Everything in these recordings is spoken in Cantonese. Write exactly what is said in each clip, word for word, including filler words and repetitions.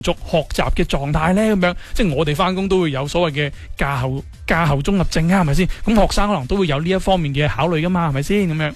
續學習嘅狀態呢？咁樣即係我哋翻工都會有所謂嘅假後假後綜合症啊，係咪先？咁學生可能都會有呢一方面嘅考慮噶嘛，係咪先？咁樣。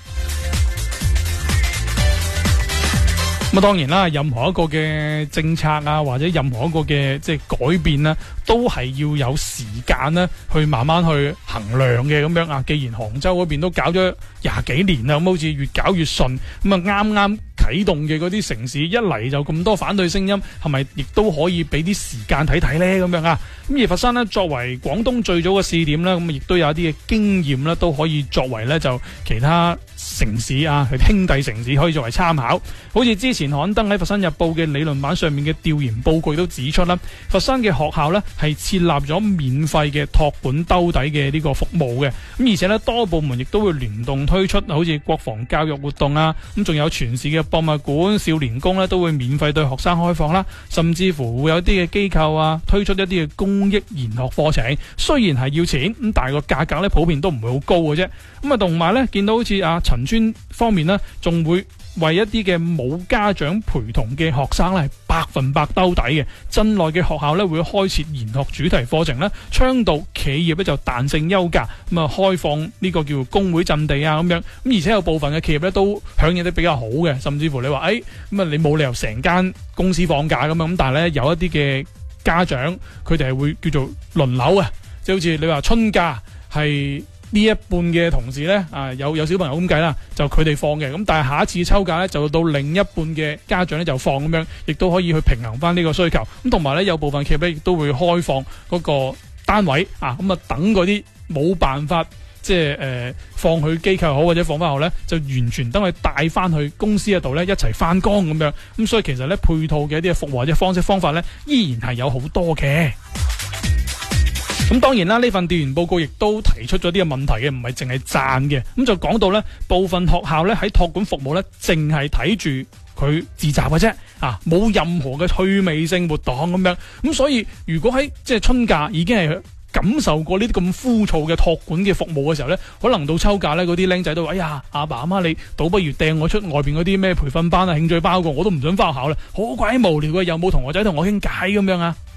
咁當然啦，任何一個嘅政策啊，或者任何一個嘅即係改變呢，都係要有時間呢去慢慢去衡量嘅咁樣啊。既然杭州嗰邊都搞咗廿幾年啦，咁好似越搞越順，咁啊啱啱啟動嘅嗰啲城市一嚟就咁多反對聲音，係咪亦都可以俾啲時間睇睇呢？咁樣啊？咁而佛山呢，作為廣東最早嘅試點呢，咁亦都有一啲嘅經驗呢，都可以作為呢就其他城市啊，佢兄弟城市可以作為參考。好似之前刊登喺《佛山日報》嘅理論版上面嘅調研報告都指出啦，佛山嘅學校呢係設立咗免費嘅托管兜底嘅呢個服務嘅。咁而且呢，多部門亦都會聯動推出，好似國防教育活動啊，咁仲有全市嘅博物館、少年宮呢都會免費對學生開放啦。甚至乎會有啲嘅機構啊推出一啲嘅公益研學課程，雖然係要錢咁，但係個價格呢普遍都唔會好高嘅啫。咁啊，同埋呢見到好似啊陳村方面呢，仲會為一啲嘅冇家長陪同嘅學生咧，係百分百兜底嘅。鎮內嘅學校咧會開設研學主題課程咧，倡導企業咧就彈性休假，咁啊開放呢個叫工會陣地啊咁樣。咁而且有部分嘅企業咧都響應得比較好嘅，甚至乎你話誒咁啊，你冇理由成間公司放假咁樣。咁但係咧有一啲嘅家長佢哋係會叫做輪流啊，即係好似你話春假係呢一半嘅同事呢，啊有有小朋友咁計啦，就佢哋放嘅，咁但係下一次抽假呢，就到另一半嘅家長呢就放咁樣，亦都可以去平衡翻呢個需求。咁同埋呢，有部分企業呢亦都會開放嗰個單位啊，咁啊等嗰啲冇辦法即係誒、呃、放去機構好或者放翻學呢，就完全等佢帶翻去公司嗰度呢，一齊翻工咁樣。咁所以其實呢，配套嘅一啲服務或者方式方法呢，依然係有好多嘅。咁當然啦，呢份調研報告亦都提出咗啲嘅問題嘅，唔係淨係讚嘅。咁就講到呢，部分學校呢喺託管服務呢，淨係睇住佢自習嘅啫，啊，冇任何嘅趣味性活動咁樣。咁所以如果喺即係春假已經係感受過呢啲咁枯燥嘅託管嘅服務嘅時候呢，可能到秋假呢，嗰啲僆仔都話：哎呀，阿爸阿媽你倒不如掟我出外邊嗰啲咩培訓班啊、興趣班個，我都唔想翻學校啦，好鬼無聊嘅，又冇同學仔同我傾偈咁樣啊！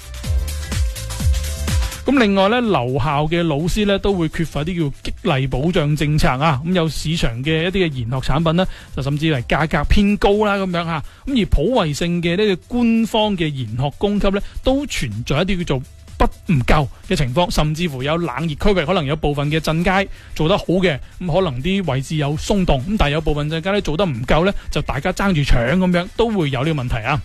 咁另外咧，留校嘅老師咧都會缺乏啲叫激勵保障政策啊，咁有市場嘅一啲嘅研學產品呢，就甚至係價格偏高啦咁樣啊，咁而普惠性嘅呢個官方嘅研學供給咧，都存在一啲叫做不唔夠嘅情況，甚至乎有冷熱區域，可能有部分嘅鎮街做得好嘅，咁可能啲位置有鬆動，咁但係有部分鎮街咧做得唔夠咧，就大家爭住搶咁樣，都會有呢個問題啊。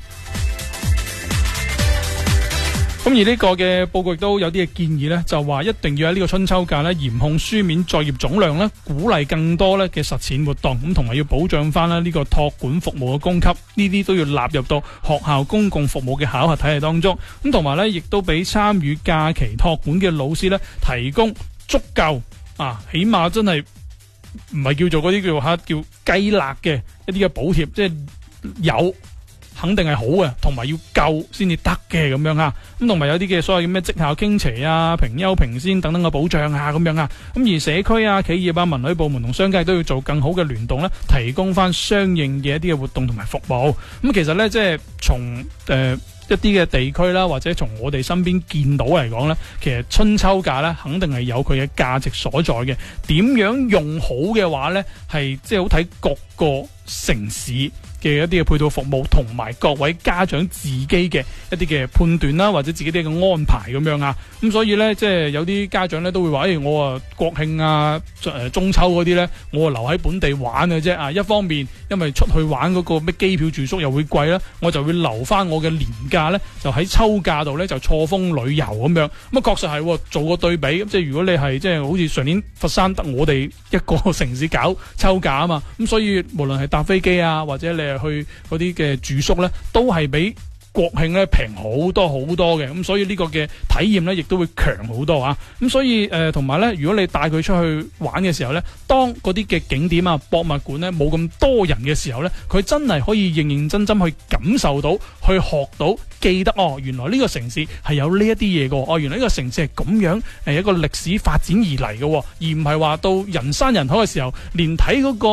咁而呢個嘅報告亦都有啲嘅建議呢，就話一定要喺呢個春秋假呢嚴控書面作業總量呢，鼓勵更多呢嘅實踐活動，咁同埋要保障翻呢個託管服務嘅供給，呢啲都要納入到學校公共服務嘅考核體系當中。咁同埋呢，亦都俾參與假期託管嘅老師呢提供足夠啊，起碼真係唔係叫做嗰啲叫吓叫雞肋嘅一啲嘅補貼，即係有。肯定係好嘅，同埋要夠先至得嘅咁樣啊。咁同埋有啲嘅所謂咩績效傾斜啊、評優評先等等嘅保障啊咁樣啊。咁而社區啊、企業啊、文旅部門同商界都要做更好嘅聯動咧，提供翻相應嘅一啲嘅活動同埋服務。咁其實咧，即係從誒一啲嘅地區啦，或者從我哋身邊見到嚟講咧，其實春秋假咧肯定係有佢嘅價值所在嘅。點樣用好嘅話咧，係即係好睇各個城市嘅一啲嘅配套服務，同埋各位家長自己嘅一啲嘅判斷啦，或者自己啲嘅安排咁樣啊。咁所以咧，即係有啲家長咧都會話：誒、哎，我啊國慶啊、誒中秋嗰啲咧，我啊留喺本地玩嘅啫。啊，一方面因為出去玩嗰個咩機票住宿又會貴啦，我就會留翻我嘅年假咧，就喺秋假度咧就錯峰旅遊咁樣。咁啊，確實係做個對比。即係如果你係即係好似上年佛山得我哋一個城市搞秋假啊嘛，咁所以無論係搭飛機啊，或者你去嗰啲嘅住宿咧，都係比國慶咧平好多好多嘅，咁所以呢個嘅體驗咧，亦都會強好多啊！咁所以誒，同埋咧，如果你帶佢出去玩嘅時候咧，當嗰啲嘅景點啊、博物館咧冇咁多人嘅時候咧，佢真係可以認認真真去感受到、去學到、記得哦，原來呢個城市係有呢一啲嘢嘅，哦，原來呢個城市係咁樣誒一個歷史發展而嚟嘅，而唔係話到人山人海嘅時候，連睇嗰個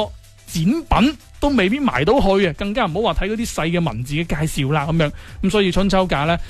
展品都未必埋到去啊，更加唔好話睇嗰啲細嘅文字嘅介紹啦咁樣。咁所以春秋價咧